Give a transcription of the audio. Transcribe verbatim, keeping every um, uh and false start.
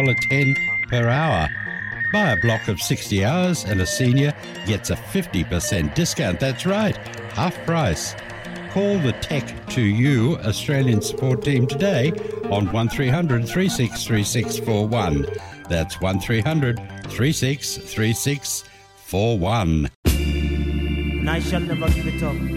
dollars ten per hour. Buy a block of sixty hours and a senior gets a fifty percent discount. That's right, half price. Call the Tech to You Australian support team today on one three hundred, three six three six four one. That's one three hundred, three six three six four one. And I shall never give it up.